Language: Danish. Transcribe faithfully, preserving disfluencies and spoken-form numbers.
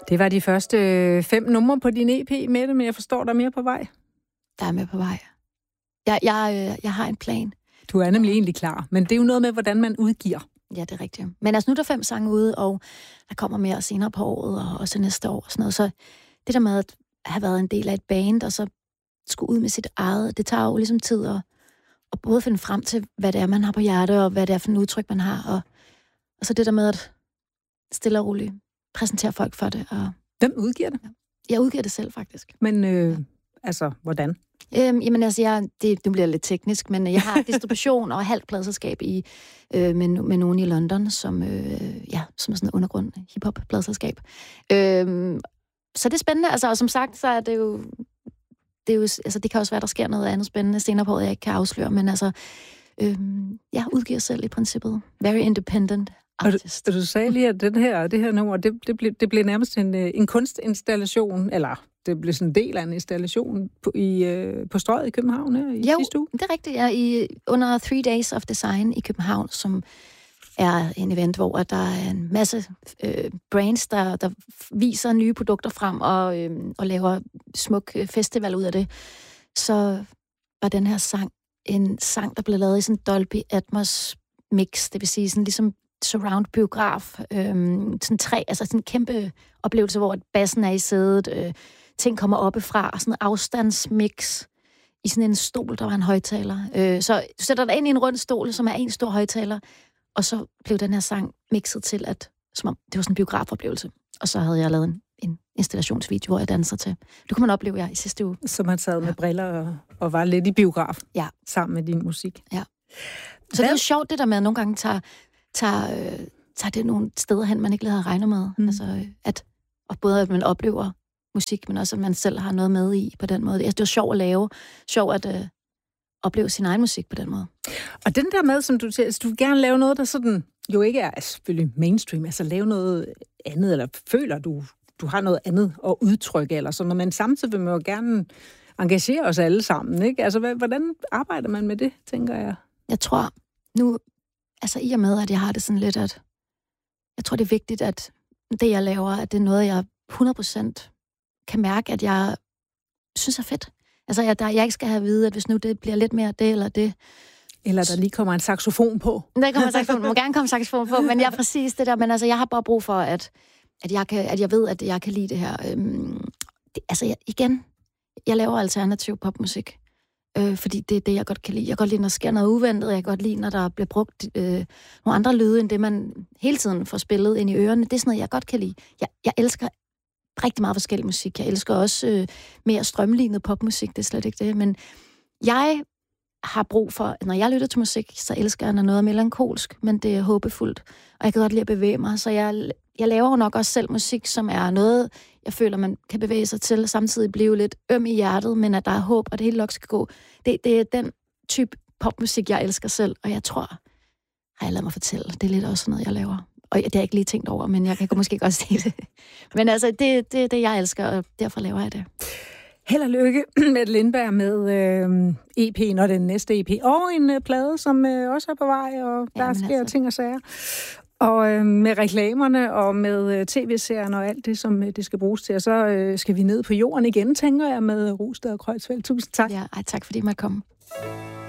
Det var de første fem numre på din E P, Mette, men jeg forstår, der er mere på vej. Der er mere på vej. Jeg, jeg, jeg har en plan. Du er nemlig egentlig klar, men det er jo noget med, hvordan man udgiver. Ja, det er rigtigt. Men altså, nu er der fem sange ude, og der kommer mere senere på året, og også næste år og sådan noget. Så det der med at have været en del af et band, og så skulle ud med sit eget, det tager jo ligesom tid at, at både finde frem til, hvad det er, man har på hjerte, og hvad det er for en udtryk, man har. Og, og så det der med at stille og roligt præsentere folk for det. Og hvem udgiver det? Jeg udgiver det selv, faktisk. Men øh, ja. altså, hvordan? Øhm, jamen altså, jeg, det, det bliver lidt teknisk, men jeg har distribution og halvt pladselskab i, øh, med, med nogen i London, som, øh, ja, som er sådan en undergrund hip-hop pladselskab. Øhm, så det er spændende, altså, og som sagt, så er det jo, det, er jo, altså, det kan også være, der sker noget andet spændende senere på året, jeg ikke kan afsløre, men altså, øh, jeg udgiver selv i princippet. Very independent artist. Og du, du sagde lige, at den her, det her nummer, det, det, blev, det blev nærmest en, en kunstinstallation, eller det blev sådan en del af en installation på, i, øh, på Strøget i København her i jo, sidste uge. Det er rigtigt. Jeg i, under Three Days of Design i København, som er en event, hvor der er en masse øh, brands, der, der viser nye produkter frem og, øh, og laver smuk festival ud af det. Så var den her sang en sang, der blev lavet i sådan en Dolby Atmos mix, det vil sige sådan ligesom surround biograf, øh, sådan tre, altså sådan en kæmpe oplevelse, hvor bassen er i sædet, øh, ting kommer oppefra, og sådan en afstandsmix i sådan en stol, der var en højtaler. Øh, så du sætter dig ind i en rund stol, som er en stor højtaler, og så blev den her sang mixet til, at som om, det var sådan en biografoplevelse. Og så havde jeg lavet en, en installationsvideo, hvor jeg danser til. Det kunne man opleve jeg i sidste uge. Så man sad med ja. briller og, og var lidt i biograf ja. sammen med din musik. Ja. Så Hvad? Det er jo sjovt, det der med, at nogle gange tager, tager, øh, tager det nogle steder hen, man ikke lige havde regnet med. Mm. Altså, at, og både at man oplever musik, men også at man selv har noget med i på den måde. Altså, det var sjovt at lave. Sjovt at øh, opleve sin egen musik på den måde. Og den der med, som du siger, altså, du vil gerne lave noget, der sådan jo ikke er altså, selvfølgelig mainstream, altså lave noget andet, eller føler du, du har noget andet at udtrykke, eller sådan noget, men samtidig vil man jo gerne engagere os alle sammen, ikke? Altså, hvordan arbejder man med det, tænker jeg? Jeg tror nu, altså i og med, at jeg har det sådan lidt, at jeg tror, det er vigtigt, at det, jeg laver, at det er noget, jeg hundrede procent kan mærke, at jeg synes er fedt. Altså, jeg, der, jeg ikke skal have at vide, at hvis nu det bliver lidt mere det eller det. Eller der lige kommer en saxofon på. Der kommer en saxofon. Der må gerne komme en saxofon på, men jeg er præcis det der. Men altså, jeg har bare brug for, at, at, jeg, kan, at jeg ved, at jeg kan lide det her. Øhm, det, altså, jeg, igen, jeg laver alternativ popmusik. Øh, fordi det er det, jeg godt kan lide. Jeg kan godt lide, når der sker noget uventet. Jeg kan godt lide, når der bliver brugt øh, nogle andre lyde, end det, man hele tiden får spillet ind i ørerne. Det er sådan noget, jeg godt kan lide. Jeg, jeg elsker rigtig meget forskellig musik. Jeg elsker også øh, mere strømlignet popmusik. Det er slet ikke det. Men jeg har brug for, når jeg lytter til musik, så elsker jeg, når noget er melankolsk, men det er håbefuldt. Og jeg kan godt lide at bevæge mig. Så jeg, jeg laver jo nok også selv musik, som er noget, jeg føler, man kan bevæge sig til, samtidig blive lidt øm i hjertet, men at der er håb, og det hele nok skal gå. Det, det er den type popmusik, jeg elsker selv, og jeg tror, har jeg ladet mig fortælle, det er lidt også noget, jeg laver. Og det har jeg ikke lige tænkt over, men jeg kan måske godt se det. Men altså, det er det, det, jeg elsker, og derfor laver jeg det. Held og lykke med Lindberg med øh, E P'en og den næste E P. Og en øh, plade, som øh, også er på vej, og der ja, sker altså ting og sager. Og øh, med reklamerne og med øh, tv-serierne og alt det, som øh, det skal bruges til. Og så øh, skal vi ned på jorden igen, tænker jeg, med Rosted og Kreuzfeldt. Tusind tak. Ja, ej, tak fordi I måtte komme.